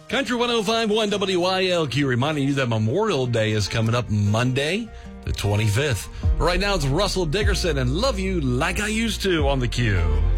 Country 105.1 WYLQ reminding you that Memorial Day is coming up Monday, the 25th. Right now, it's Russell Dickerson and Love You Like I Used to on the Q.